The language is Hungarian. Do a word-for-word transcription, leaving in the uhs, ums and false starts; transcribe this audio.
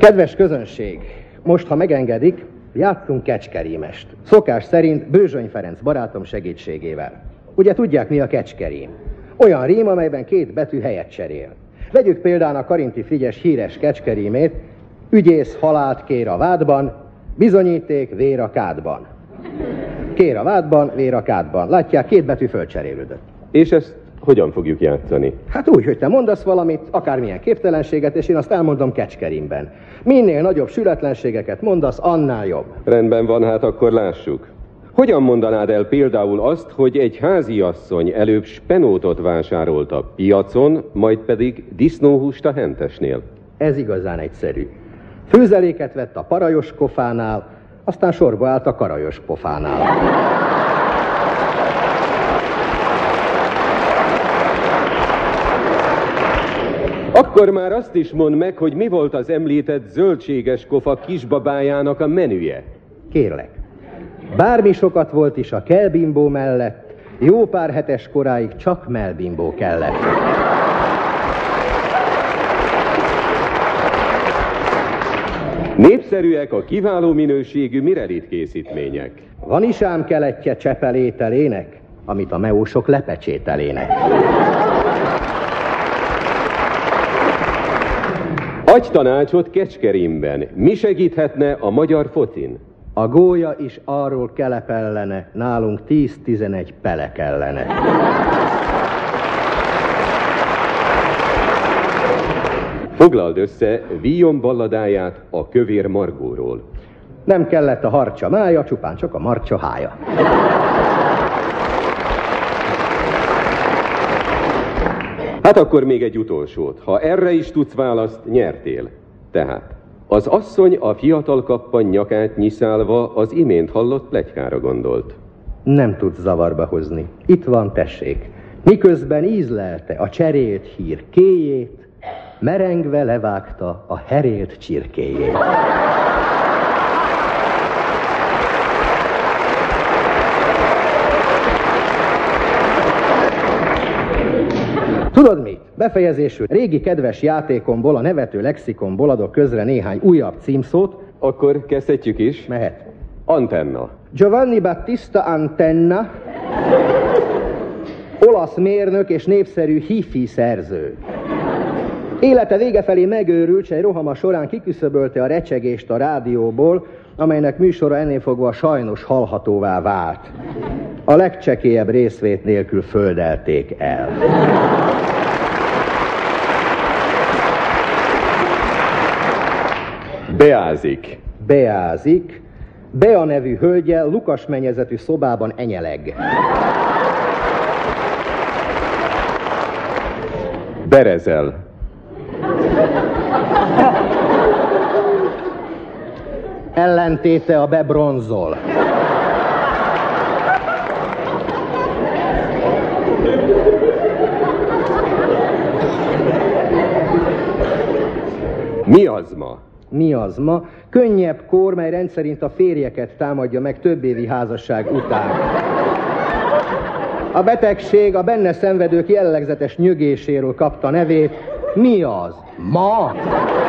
Kedves közönség, most, ha megengedik, játszunk kecskerímest. Szokás szerint Bőzsöny Ferenc barátom segítségével. Ugye tudják, mi a kecskerím? Olyan rím, amelyben két betű helyet cserél. Vegyük például a Karinti Frigyes híres kecskerímét: ügyész halált kér a vádban, bizonyíték vér a kádban. Kér a vádban, vér a kádban. Látják, két betű fölcserélődött. És ezt hogyan fogjuk játszani? Hát úgy, hogy te mondasz valamit, akármilyen képtelenséget, és én azt elmondom kecskerímben. Minél nagyobb sületlenségeket mondasz, annál jobb. Rendben van, hát akkor lássuk. Hogyan mondanád el például azt, hogy egy háziasszony előbb spenótot vásárolt a piacon, majd pedig disznóhúst a hentesnél? Ez igazán egyszerű. Főzeléket vett a parajos kofánál, aztán sorba állt a karajos pofánál. Akkor már azt is mondd meg, hogy mi volt az említett zöldséges kofa kisbabájának a menüje. Kérlek, bármi sokat volt is a kelbimbó mellett, jó pár hetes koráig csak melbimbó kellett. Népszerűek a kiváló minőségű mirelit készítmények. Van is ám keletje csepelételének, amit a meósok lepecsételének. Adj tanácsot kecskerímben. Mi segíthetne a magyar focin? A gólya is arról kelepellene, nálunk tíz-tizenegy pele kellene. Foglald össze Víjon balladáját a Kövér Margóról. Nem kellett a harcsa mája, csupán csak a marcsa hája. Hát akkor még egy utolsót. Ha erre is tudsz választ, nyertél. Tehát az asszony a fiatal kappan nyakát nyiszálva az imént hallott pletykára gondolt. Nem tudsz zavarba hozni. Itt van, tessék. Miközben ízlelte a cserélt hír kéjét, merengve levágta a herélt csirkéjét. Tudod mit? Befejezésül régi kedves játékomból, a nevető lexikonból adok közre néhány újabb címszót. Akkor kezdhetjük is. Mehet. Antenna. Giovanni Battista Antenna, olasz mérnök és népszerű hi-fi szerző. Élete vége felé megőrült, s egy rohama során kiküszöbölte a recsegést a rádióból, amelynek műsora ennél fogva sajnos hallhatóvá vált. A legcsekélyebb részvét nélkül földelték el. Beázik. Beázik. Bea nevű hölgyel Lukas mennyezetű szobában enyeleg. Berezel. Ellentéte a bebronzol. Mi az ma? Mi az ma? Könnyebb kór, mely rendszerint a férjeket támadja meg több évi házasság után. A betegség a benne szenvedők jellegzetes nyögéséről kapta nevét. Mi az? Ma?